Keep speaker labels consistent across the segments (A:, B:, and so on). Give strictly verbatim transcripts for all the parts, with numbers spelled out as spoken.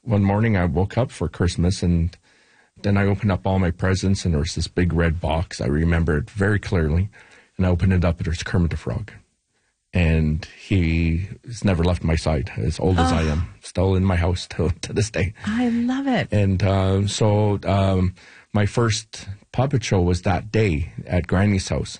A: one morning I woke up for Christmas, and then I opened up all my presents, and there was this big red box. I remember it very clearly. And I opened it up, and there's Kermit the Frog. And he has never left my side, as old oh. as I am. Still in my house to, to this day.
B: I love it.
A: And uh, so um, my first puppet show was that day at Granny's house.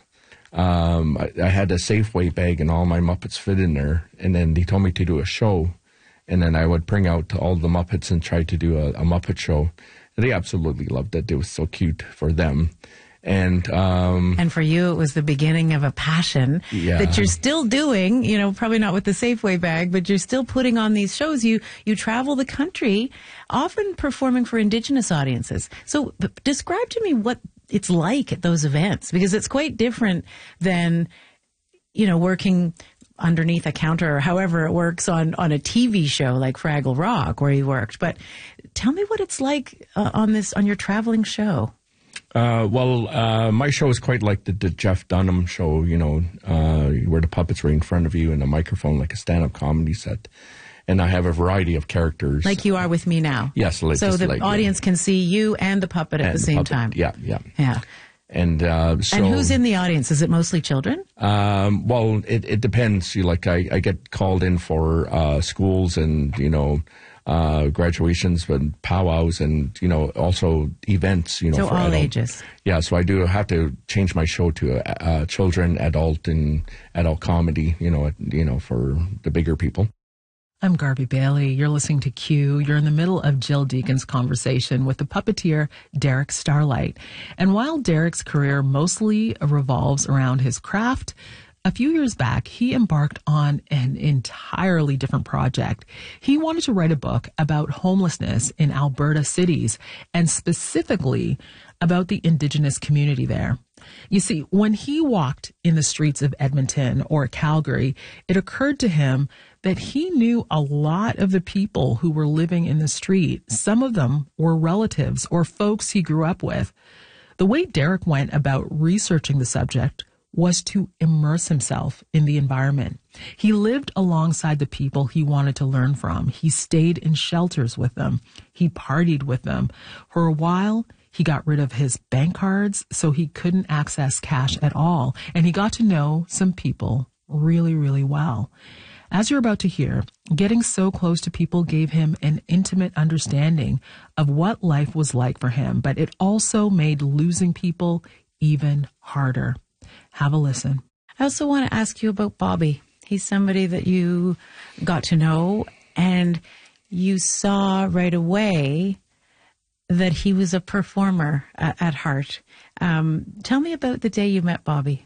A: Um, I, I had a Safeway bag, and all my Muppets fit in there. And then he told me to do a show. And then I would bring out all the Muppets and try to do a, a Muppet show. And they absolutely loved it. It was so cute for them. And um,
B: and for you, it was the beginning of a passion
A: yeah.
B: that you're still doing, you know, probably not with the Safeway bag, but you're still putting on these shows. You you travel the country, often performing for Indigenous audiences. So b- describe to me what it's like at those events, because it's quite different than, you know, working underneath a counter or however it works on, on a T V show like Fraggle Rock where you worked. But tell me what it's like uh, on this on your traveling show.
A: Uh, well, uh, my show is quite like the, the Jeff Dunham show, you know, uh, where the puppets are in front of you and a microphone, like a stand-up comedy set. And I have a variety of characters.
B: Like you are with me now.
A: Yes. Like,
B: so the
A: like,
B: audience yeah. can see you and the puppet at
A: and
B: the
A: the
B: same
A: puppet.
B: time.
A: Yeah, yeah.
B: Yeah.
A: And uh, so,
B: and who's in the audience? Is it mostly children?
A: Um, well, it, it depends. You like I, I get called in for uh, schools and, you know, Uh, graduations and powwows and, you know, also events, you know.
B: So
A: for
B: all
A: adult.
B: ages.
A: Yeah, so I do have to change my show to uh, uh, children, adult, and adult comedy, you know, you know, for the bigger people.
C: I'm Garby Bailey. You're listening to Q. You're in the middle of Jill Deacon's conversation with the puppeteer Derek Starlight. And while Derek's career mostly revolves around his craft, a few years back, he embarked on an entirely different project. He wanted to write a book about homelessness in Alberta cities, and specifically about the Indigenous community there. You see, when he walked in the streets of Edmonton or Calgary, it occurred to him that he knew a lot of the people who were living in the street. Some of them were relatives or folks he grew up with. The way Derek went about researching the subject was to immerse himself in the environment. He lived alongside the people he wanted to learn from. He stayed in shelters with them. He partied with them. For a while, he got rid of his bank cards so he couldn't access cash at all. And he got to know some people really, really well. As you're about to hear, getting so close to people gave him an intimate understanding of what life was like for him, but it also made losing people even harder. Have a listen.
B: I also want to ask you about Bobby. He's somebody that you got to know, and you saw right away that he was a performer at, at heart. Um, tell me about the day you met Bobby.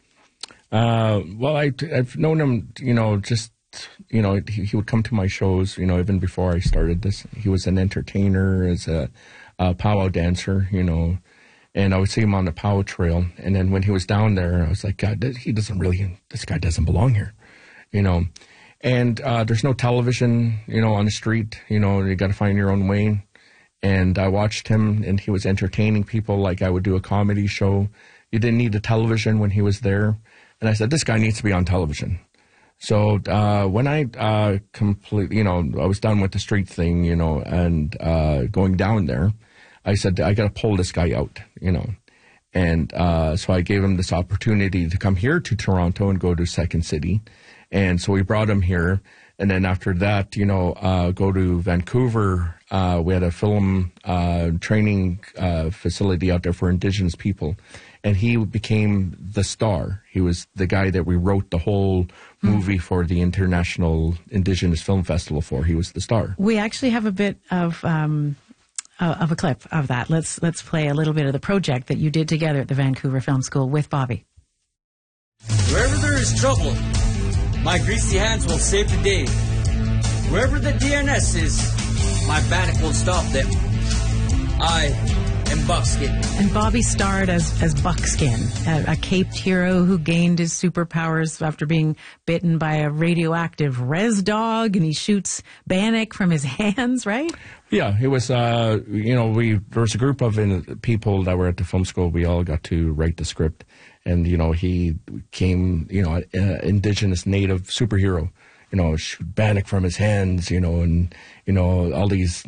A: Uh, well, I, I've known him, you know, just, you know, he, he would come to my shows, you know, even before I started this. He was an entertainer, as a, a powwow dancer, you know. And I would see him on the powwow trail. And then when he was down there, I was like, God, he doesn't really, this guy doesn't belong here, you know. And uh, there's no television, you know, on the street. You know, you got to find your own way. And I watched him, and he was entertaining people like I would do a comedy show. You didn't need a television when he was there. And I said, this guy needs to be on television. So uh, when I uh, completely, you know, I was done with the street thing, you know, and uh, going down there, I said, I got to pull this guy out, you know. And uh, so I gave him this opportunity to come here to Toronto and go to Second City. And so we brought him here. And then after that, you know, uh, go to Vancouver. Uh, we had a film uh, training uh, facility out there for Indigenous people. And he became the star. He was the guy that we wrote the whole movie mm. for the International Indigenous Film Festival for. He was the star.
B: We actually have a bit of... Um Uh, of a clip of that. Let's let's play a little bit of the project that you did together at the Vancouver Film School with Bobby.
D: Wherever there is trouble, my greasy hands will save the day. Wherever the D N S is, my bannock will stop them. I am Buckskin.
B: And Bobby starred as, as Buckskin, a, a caped hero who gained his superpowers after being bitten by a radioactive res dog, and he shoots bannock from his hands, right?
A: Yeah, it was, uh, you know, we there was a group of in, people that were at the film school. We all got to write the script. And, you know, he came, you know, an Indigenous native superhero, you know, shoot bannock from his hands, you know, and, you know, all these